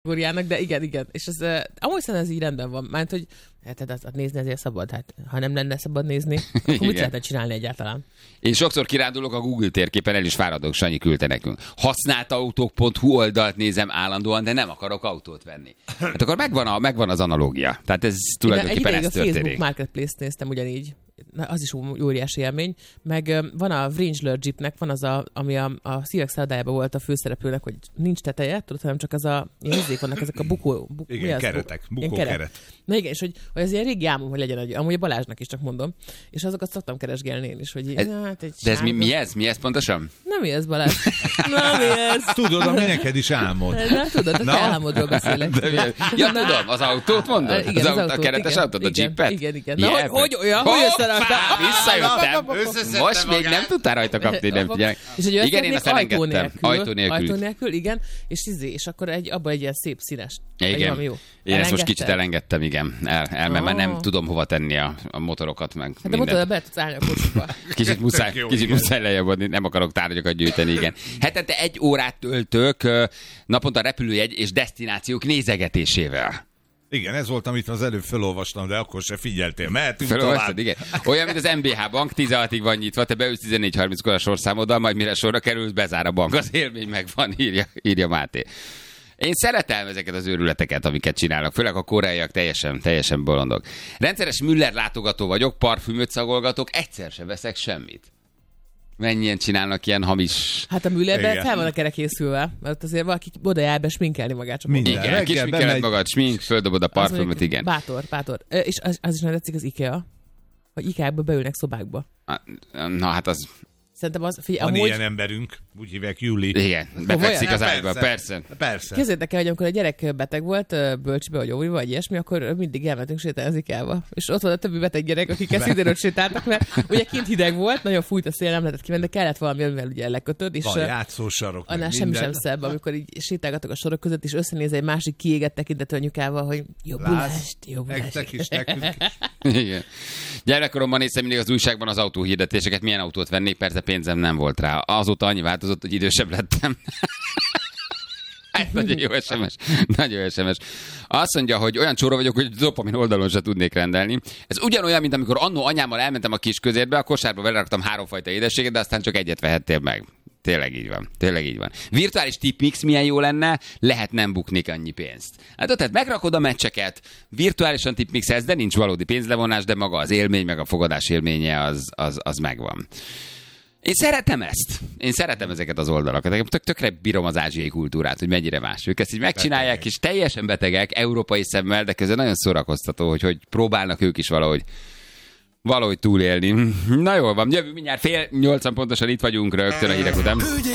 kategóriának, de igen. És ez amúgy szerintem ez így rendben van. Mert hogy hát nézni azért szabad. Hát, ha nem lenne szabad nézni, akkor mit lehetne csinálni egyáltalán? Én sokszor kirándulok a Google térképen, el is fáradok, Sanyi küldte nekünk. Használtautók.hu oldalt nézem állandóan, de nem akarok autót venni. Hát akkor megvan az analógia. Tehát ez tulajdonképpen ez történik. A Facebook Marketplace-t néztem ugyanígy. Az is óriási élmény. Meg van a Wrangler Jeepnek, van az ami a Szívek szállodájában volt a főszereplőnek, hogy nincs teteje, tudod, hanem csak az vannak ezek a bukó igen, keretek, bukókeret. Na igen, és hogy ez ilyen régi álmom, hogy legyen amúgy a Balázsnak is, csak mondom. És azokat szoktam keresgélni én is, hogy de ez mi ez? Mi ez pontosan? Nem mi ez, Balázs? Na mi ez? Tudod, ami neked is álmod. Na tudod, a te álmodról beszélek. Ja, tudom, az autót mondod? Igen, az a keretes autót, a Jeepet? Igen. Na, hogy olyan? Hogy összeraktam? Visszajöttem. Most még nem tudtál rajta kapni, nem figyelj. Igen, én aztán engedtem. Ajtó nélkül, igen. És akkor abban egy ilyen szép színes. Igen. Én ezt most kicsit elengedtem, igen. Mert már nem tudom hova tenni a motorokat meg. Hát a motorokat be tudsz állni a kocsiba. Kicsit muszáj lejjebb adni, nem akarok tárgyakat gyűjteni, igen. Hetente 1 órát töltök naponta repülőjegy és desztinációk nézegetésével. Igen, ez volt, amit az előbb felolvastam, de akkor se figyeltél. Mehetünk tovább. Igen. Olyan, mint az MBH bank, 16-ig van nyitva, te beülsz 14:30-kor a sorszámoddal, majd mire sorra kerülsz, bezár a bank. Az élmény megvan, írja Máté. Én szeretem ezeket az őrületeket, amiket csinálnak, főleg a koreaiak teljesen bolondok. Rendszeres Müller látogató vagyok, parfümöt szagolgatok, egyszer sem veszek semmit. Mennyien csinálnak ilyen hamis... Hát a Müllerben fel vannak erre készülve, mert azért valaki oda jár be sminkelni magát. Csak igen, kisminkeled magad, smink, földobod a parfümöt, igen. Bátor. És az is nem tetszik az IKEA, hogy IKEA-ba beülnek szobákba. Na hát az... Szerintem az... Van ilyen emberünk, úgy hívják Júli. Igen, befekszik az ágyba, persze. Képzeljétek el, hogy amikor a gyerek beteg volt, bölcsibe vagy óviba, vagy ilyesmi, akkor mindig elmentünk sétálni az IKEA-ba. És ott volt a többi beteg gyerek, akik szintén sétáltak, mert ugye kint hideg volt, nagyon fújt a szél, nem lehetett kimenni, de kellett valami, amivel ugye lekötöd. És van játszósarok. Annál semmi sem szebb, amikor így sétálgatok a sorok között, és összenéz egy másik kiégett tekintetű anyukával, hogy jobbulást. Igen. Gyerekkoromban néztem mindig az újságban az autóhirdetéseket, milyen autót vennék, persze pénzem nem volt rá. Azóta annyi változott, hogy idősebb lettem. Nagyon jó SMS. Azt mondja, hogy olyan csóra vagyok, hogy dopamin oldalon se tudnék rendelni. Ez ugyanolyan, mint amikor annó anyámmal elmentem a Kisközérbe, a kosárba beleraktam 3 fajta édességet, de aztán csak egyet vehettél meg. Tényleg így van. Virtuális tipmix milyen jó lenne, lehet nem bukni annyi pénzt. Hát tehát megrakod a meccseket, virtuálisan tipmixelsz, de nincs valódi pénzlevonás, de maga az élmény, meg a fogadás élménye az megvan. Én szeretem ezt. Én szeretem ezeket az oldalakat. Tökre bírom az ázsiai kultúrát, hogy mennyire más. Ők ezt így megcsinálják, betegek. És teljesen betegek, európai szemmel, de közben nagyon szórakoztató, hogy próbálnak ők is valahogy túlélni. Na jól van, jövő mindjárt 7:30 pontosan itt vagyunk rögtön a hírek után.